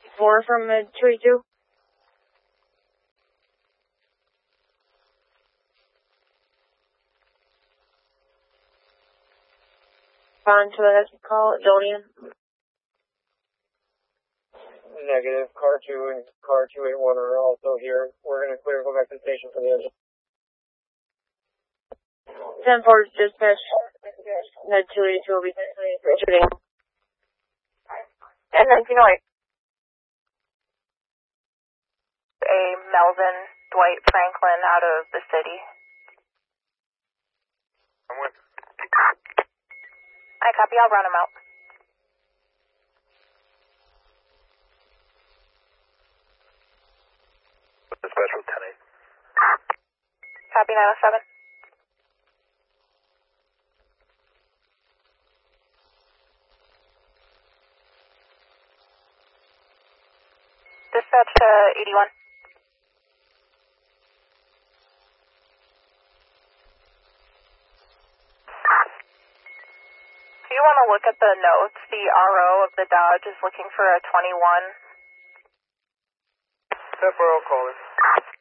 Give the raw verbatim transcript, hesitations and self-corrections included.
four from uh, two eighty-two. On to the next call, Jonian. Negative. Car two and car two eighty-one are also here. We're going to clear go back to the station for the engine. ten four dispatch. Med two eighty-two will be shooting. And nineteen oh eight. A Melvin Dwight Franklin out of the city. I'm with. I copy, I'll run him out. Dispatch with ten eight. Copy nine oh seven. Dispatch to eighty-one. If you want to look at the notes, the R O of the Dodge is looking for a twenty-one. Step R O calling.